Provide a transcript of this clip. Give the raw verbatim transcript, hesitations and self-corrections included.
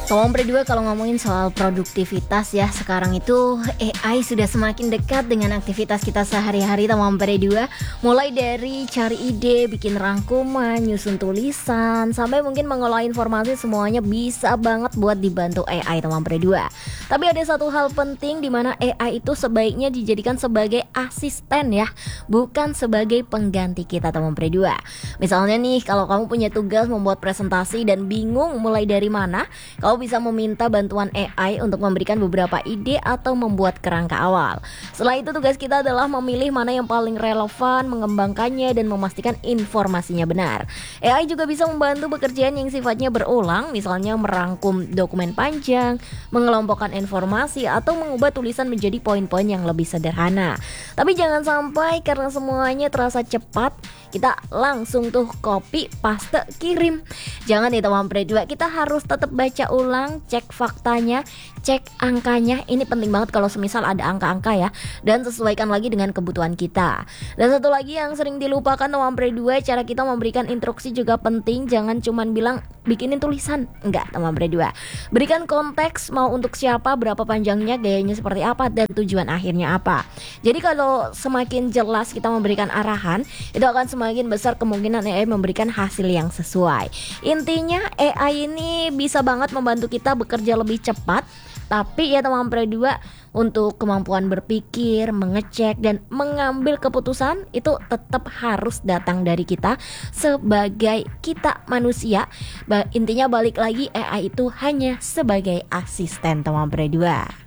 Teman berdua, kalau ngomongin soal produktivitas ya, sekarang itu A I sudah semakin dekat dengan aktivitas kita sehari-hari teman berdua. Mulai dari cari ide, bikin rangkuman, nyusun tulisan, sampai mungkin mengolah informasi, semuanya bisa banget buat dibantu A I teman berdua. Tapi ada satu hal penting di mana A I itu sebaiknya dijadikan sebagai asisten ya, bukan sebagai pengganti kita teman berdua. Misalnya nih, kalau kamu punya tugas membuat presentasi dan bingung mulai dari mana, kamu bisa meminta bantuan A I untuk memberikan beberapa ide atau membuat kerangka awal. Setelah itu tugas kita adalah memilih mana yang paling relevan, mengembangkannya dan memastikan informasinya benar. A I juga bisa membantu pekerjaan yang sifatnya berulang, misalnya merangkum dokumen panjang, mengelompokkan informasi atau mengubah tulisan menjadi poin-poin yang lebih sederhana. Tapi jangan sampai karena semuanya terasa cepat, kita langsung tuh copy, paste, kirim. Jangan ya teman berdua, kita harus tetap baca ulang, cek faktanya, cek angkanya. Ini penting banget kalau semisal ada angka-angka ya, dan sesuaikan lagi dengan kebutuhan kita. Dan satu lagi yang sering dilupakan teman berdua, cara kita memberikan instruksi juga penting. Jangan cuman bilang bikinin tulisan, enggak teman berdua. Berikan konteks, mau untuk siapa, berapa panjangnya, gayanya seperti apa, dan tujuan akhirnya apa. Jadi kalau semakin jelas kita memberikan arahan, itu akan semakin besar kemungkinan A I memberikan hasil yang sesuai. Intinya A I ini bisa banget membantu kita bekerja lebih cepat. Tapi ya teman berdua, untuk kemampuan berpikir, mengecek, dan mengambil keputusan itu tetap harus datang dari kita sebagai kita manusia. Ba- Intinya balik lagi, A I itu hanya sebagai asisten teman berdua.